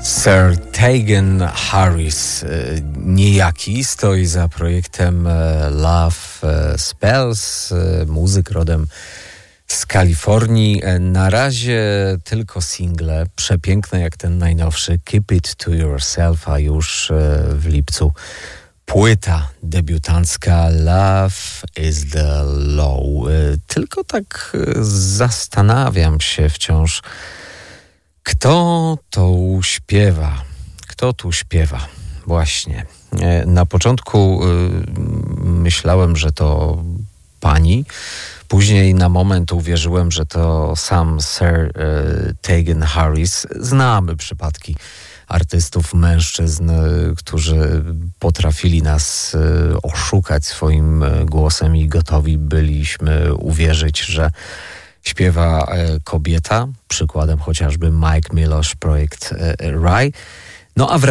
Sir Tegan Harris, niejaki, stoi za projektem Love Spells, muzyk rodem z Kalifornii. Na razie tylko single, przepiękne jak ten najnowszy Keep It To Yourself, a już w lipcu płyta debiutancka Love Is The Law. Tylko tak zastanawiam się wciąż, kto tu śpiewa? Kto tu śpiewa? Właśnie. Na początku myślałem, że to pani. Później na moment uwierzyłem, że to sam Sir Tegan Harris. Znamy przypadki artystów, mężczyzn, którzy potrafili nas oszukać swoim głosem i gotowi byliśmy uwierzyć, że śpiewa kobieta. Przykładem chociażby Mike Milosz, projekt Rye. No a